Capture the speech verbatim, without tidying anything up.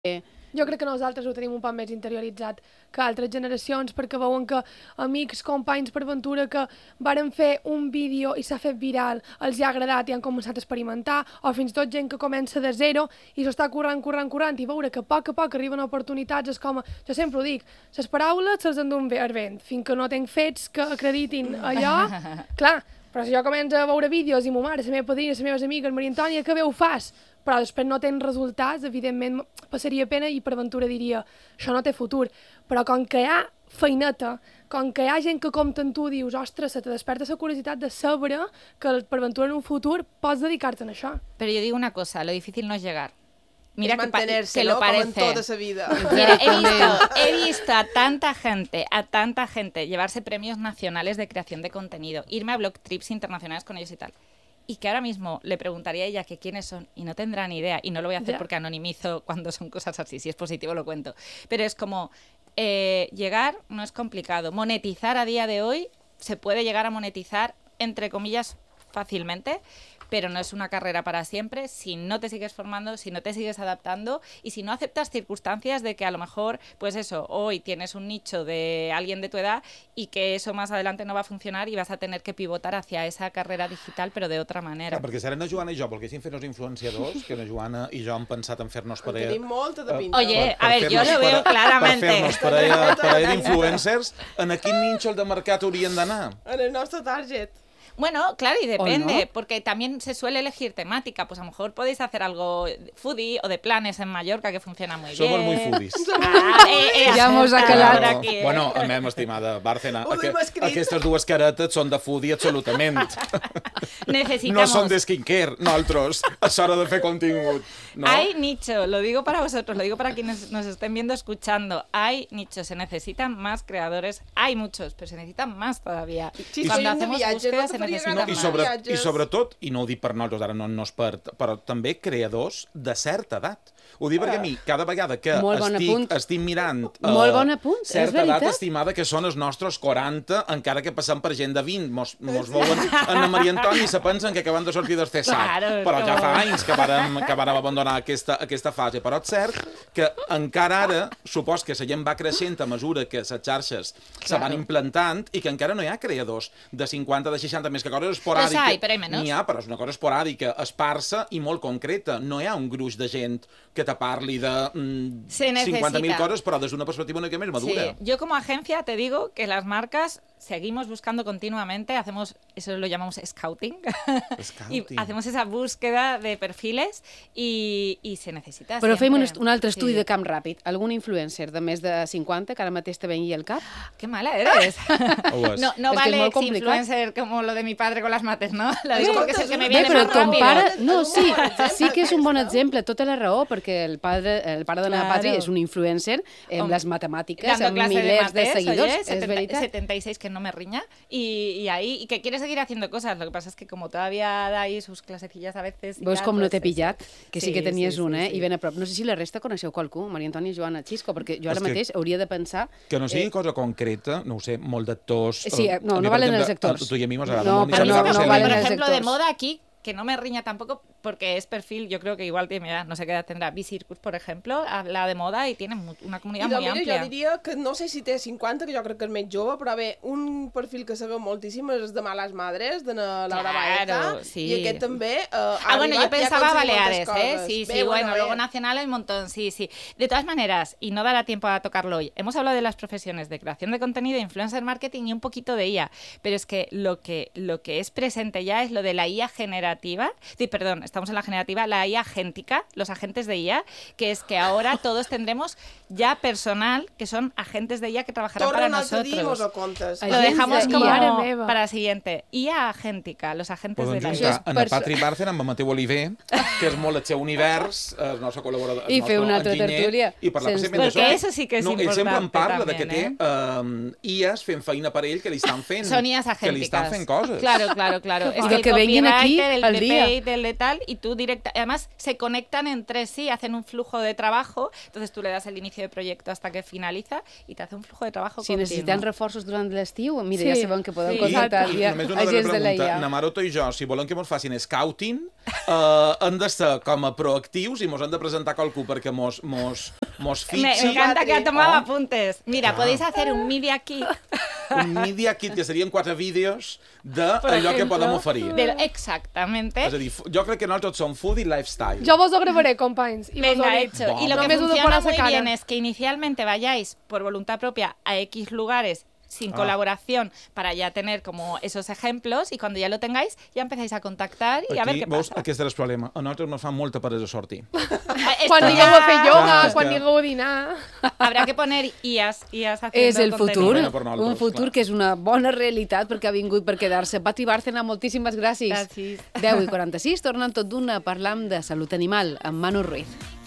Jo crec que nosaltres ho tenim un poc més interioritzat que altres generacions, perquè veuen que amics, companys per aventura que varen fer un vídeo i s'ha fet viral, els hi ha agradat i han començat a experimentar, o fins i tot gent que comença de zero i s'està currant, currant, currant, i veure que a poc a poc arriben oportunitats, és com, jo sempre ho dic, les paraules se'ls enduen el vent, fins que no tinc fets que acreditin allò, clar, però si jo començo a veure vídeos i ma mare, la meva padrina, les meves amigues, Maria Antònia, que bé ho fas? Però després no tens resultats, evidentment passaria pena i per aventura diria, això no té futur. Però com que hi ha feineta, com que hi ha gent que compta amb tu, dius, ostres, se te desperta la curiositat de saber que per aventura en un futur pots dedicar-te a això. Pero yo digo una cosa, lo difícil no es llegar. Mira es que, mantenerse, que ¿no? lo parece. Como en toda esa vida. Mira, he visto, he visto a tanta gente, a tanta gente llevarse premios nacionales de creación de contenido, irme a blog trips internacionales con ellos y tal. Y que ahora mismo le preguntaría a ella que quiénes son y no tendrá ni idea. Y no lo voy a hacer yeah. porque anonimizo cuando son cosas así. Si es positivo lo cuento. Pero es como, eh, llegar no es complicado. Monetizar a día de hoy, se puede llegar a monetizar, entre comillas, fácilmente, pero no es una carrera para siempre si no te sigues formando, si no te sigues adaptando y si no aceptas circunstancias de que a lo mejor, pues eso, hoy tienes un nicho de alguien de tu edad y que eso más adelante no va a funcionar y vas a tener que pivotar hacia esa carrera digital, però de otra manera. Clar, perquè serà na Joana i jo volguéssim fer-nos influenciadors, que na Joana i jo hem pensat en fer-nos parella... Tenim molta de pinta. Oye, per, per a ver, jo lo veo claramente. Per fer-nos parella, parella d'influencers, en a quin nínxol de mercat haurien d'anar? En el nostre target. Bueno, claro, y depende, no? porque también se suele elegir temática. Pues a lo mejor podéis hacer algo foodie o de planes en Mallorca que funciona muy Somos bien. Somos muy foodies. Ah, eh, eh, ja mos ha calat. aquí, eh. Bueno, a meva estimada Bárcena, aqu aquestes dues caretes són de foodie absolutament. Necesitamos... No són de skincare, nosaltres. És hora de fer contingut. ¿No? Hay nicho, lo digo para vosotros, lo digo para quienes nos estén viendo, escuchando. Hay nicho, se necesitan más creadores. Hay muchos, pero se necesitan más todavía. Sí, Cuando sí, hacemos viatge, búsquedas no se faria necesitan No, i, más. sobre, viatges. I sobretot, i no ho dic per nosaltres, ara no, no és per... Però també creadors de certa edat. Ho dic perquè a mi, cada vegada que estic, estic mirant uh, Molt bon apunt, certa edat estimada, que són els nostres quaranta, encara que passem per gent de vint, mos, mos veuen en la Maria Antònia i se pensen que acabem de sortir del C S A C. Claro, però ja no. fa anys que vàrem, que vàrem abandonar aquesta, aquesta fase. Però és cert que encara ara, supos que la gent va creixent a mesura que les xarxes claro. se van implantant i que encara no hi ha creadors de cinquanta, de seixanta, més que coses esporàdiques. Los hay, pero hay menos. N'hi ha, però és una cosa esporàdica, esparsa i molt concreta. No hi ha un gruix de gent que te parli de mm, cincuenta mil cosas, pero desde una perspectiva una que más madura. Sí. Yo como agencia te digo que las marcas seguimos buscando continuamente, hacemos, eso lo llamamos scouting, scouting. y hacemos esa búsqueda de perfiles y, y se necesita Però siempre. fem un, un altre estudi sí. de camp ràpid. Algun influencer de més de cinquanta que ara mateix te vengui al cap? ¡Qué mala eres! no no es vale que influencer como lo de mi padre con las mates, ¿no? Lo digo porque es el que me viene Bé, però más ton rápido. pare... No, sí, sí que és un bon exemple, tota la raó, perquè el pare, el pare de la Claro. Patri és un influencer en les matemàtiques, Dando amb clase milers de, de, mates, seguidors, oye, és setenta, veritat. setenta y seis, que no me riña, y, y ahí, y que quiere seguir haciendo cosas. Lo que pasa es que como todavía da ahí sus clasecillas a veces... Y Veus tal, com pues no t'he eso. pillat? Que sí, sí que tenies sí, un, eh? sí, sí. I ben a prop. No sé si la resta coneixeu qualcú, Maria Antònia i Joana Xisco, perquè jo ara És que- mateix hauria de pensar... Que no sigui eh, cosa concreta, no ho sé, molt d'actors... Sí, eh, no, a mi, no per valen exemple, els actors. A tu i a mi mos agrada No, molt. però i no- s'agrada no ser- valen Por els ejemplo, de actors. moda aquí, que no me riña tampoco, porque es perfil, yo creo que igual tiene edad, no sé qué edad tendrá. B-Circus, por ejemplo, habla de moda y tiene mu- una comunidad I muy mira, amplia. jo diria que no sé si té cinquanta, que jo crec que és més jove, però bé, un perfil que seguim moltíssim és de Malas Madres, de la Laura Claro, Baeza, sí. i aquest també eh, ha Ah, bueno, yo arribat i ha pensaba aconseguit Baleares, moltes ¿eh? coses. Sí, sí, Bé, bueno, bé. luego nacional hay un montón, sí, sí. De todas maneras, y no dará tiempo a tocarlo hoy, hemos hablado de las profesiones de creación de contenido, influencer marketing y un poquito de I A, pero es que lo que, lo que es presente ya es lo de la I A generativa, sí, perdón, estamos en la generativa, la I A agéntica, los agentes de I A, que es que ahora todos tendremos ya personal que son agentes de I A que trabajarán Torna para un altre dia i mos nosotros. ho contes. Lo dejamos de como I A. Mare meva. para la siguiente. I A agéntica, los agentes Podem de la I juntar A. en el Patri Bárcena amb el Mateu Oliver, que és molt el seu univers, el nostre col·laborador, el I nostre fer una altra enginyer, tertúlia. i parlar Sense precisament dubte. d'això. Perquè eso sí que és no, ell sempre em importante parla de que té també, eh, I As fent feina per ell, que li estan fent, Son I As que li estan agénticas. fent coses. Claro, claro, claro. Es I que de que el venguin aquí copywriter, el al de dia. paid, el de tal, y tú directa, además se conectan entre sí, hacen un flujo de trabajo, entonces tú le das el inicio de proyecto hasta que finaliza y te hace un flujo de trabajo Si continuo. necessitem reforços durant l'estiu, mira, Sí. ja sabem que podem Sí. contactar I via només una darrera agents de la I pregunta. A. Na Maroto i jo, si volem que mos facin scouting, eh, hem de ser com a proactius i mos han de presentar qualcú perquè mos, mos, mos Me, fixi. me encanta que ha tomado Oh. apuntes. Mira, Ah. podéis hacer un media kit Un media kit, que serien quatre vídeos d'allò por que ejemplo, podem oferir. de lo- exactamente. És a dir, fu- jo crec que nosaltres som food i lifestyle. Jo vos ho gravaré, companys. I vos ho Venga, dic. hecho. Vamos. Y lo que Només ho de funciona posar muy cara. bien es que inicialmente vayáis por voluntad propia a X lugares sin Ah. colaboración para ya tener como esos ejemplos y cuando ya lo tengáis ya empezáis a contactar y a ver Aquí, qué veus, pasa. aquest és el problema. A nosaltres nos fa molta peresa sortir. Esto Quan ya digueu a fer ioga, Clar, és quan que- digueu a dinar... habrá que poner I As, I As haciendo És el contenido. futur, Bueno, per nosaltres, un futur clar. que és una bona realitat perquè ha vingut per quedar-se. Pati Bárcena, moltíssimes gràcies. Gràcies. deu i quaranta-sis, tornant tot d'una, parlam de salut animal amb Manu Ruiz.